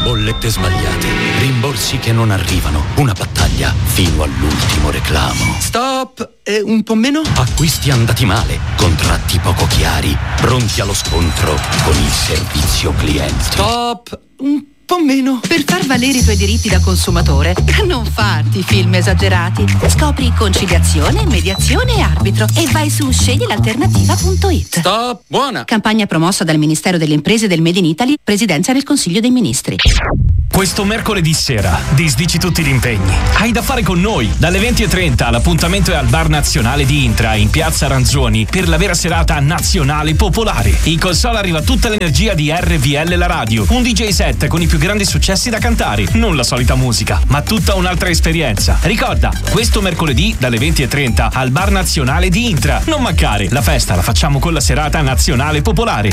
bollette sbagliate, rimborsi che non arrivano, una battaglia fino all'ultimo reclamo. Stop! Un po' meno? Acquisti andati male, contratti poco chiari, pronti allo scontro con il servizio clienti. Stop! Un po' meno. Per far valere i tuoi diritti da consumatore, non farti film esagerati. Scopri conciliazione, mediazione e arbitro e vai su sceglielalternativa.it. Stop! Buona! Campagna promossa dal Ministero delle Imprese del Made in Italy, Presidenza del Consiglio dei Ministri. Questo mercoledì sera disdici tutti gli impegni. Hai da fare con noi. Dalle 20:30 l'appuntamento è al Bar Nazionale di Intra in Piazza Ranzoni per la vera serata nazionale popolare. In console arriva tutta l'energia di RVL La Radio. Un DJ set con i più grandi successi da cantare. Non la solita musica, ma tutta un'altra esperienza. Ricorda, questo mercoledì dalle 20:30 al Bar Nazionale di Intra. Non mancare, la festa la facciamo con la serata nazionale popolare.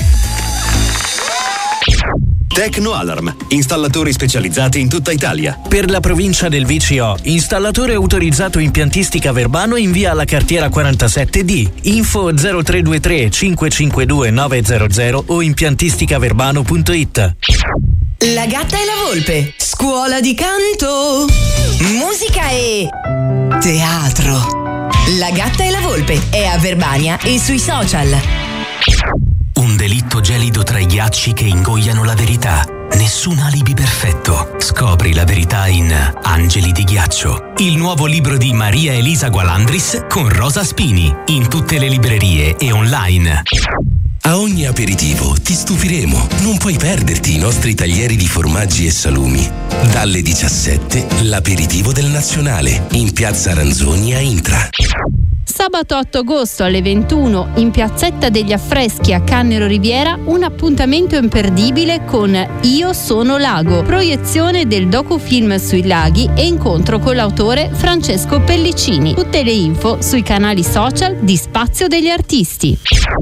Tecno Alarm, installatori specializzati in tutta Italia. Per la provincia del VCO, installatore autorizzato impiantistica Verbano in via alla Cartiera 47D. Info 0323 552 900 o impiantisticaverbano.it. La Gatta e la Volpe, scuola di canto, musica e teatro. La Gatta e la Volpe è a Verbania e sui social. Un delitto gelido tra i ghiacci che ingoiano la verità. Nessun alibi perfetto. Scopri la verità in Angeli di ghiaccio, il nuovo libro di Maria Elisa Gualandris con Rosa Spini, in tutte le librerie e online. A ogni aperitivo ti stupiremo. Non puoi perderti i nostri taglieri di formaggi e salumi. Dalle 17 l'aperitivo del Nazionale in Piazza Ranzoni a Intra. Sabato 8 agosto alle 21 in Piazzetta degli Affreschi a Cannero Riviera un appuntamento imperdibile con Io sono Lago, proiezione del docufilm sui laghi e incontro con l'autore Francesco Pellicini. Tutte le info sui canali social di Spazio degli Artisti.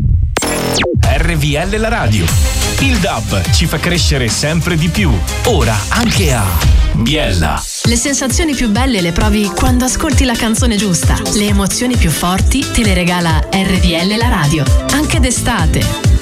RVL La Radio. Il DAB ci fa crescere sempre di più. Ora anche a Biella. Le sensazioni più belle le provi quando ascolti la canzone giusta. Le emozioni più forti te le regala RVL La Radio. Anche d'estate.